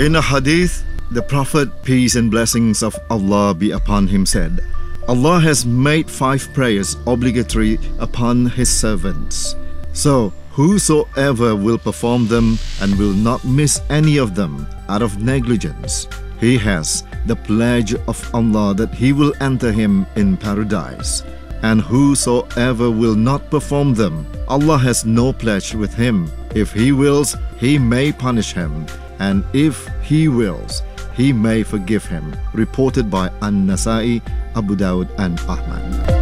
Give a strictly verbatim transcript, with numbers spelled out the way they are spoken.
In a hadith, the Prophet, peace and blessings of Allah be upon him, said, Allah has made five prayers obligatory upon His servants. So, whosoever will perform them and will not miss any of them out of negligence, he has the pledge of Allah that He will enter him in paradise. And whosoever will not perform them, Allah has no pledge with him. If He wills, He may punish him, and if He wills, He may forgive him. Reported by An-Nasa'i, Abu Dawud and Ahmad.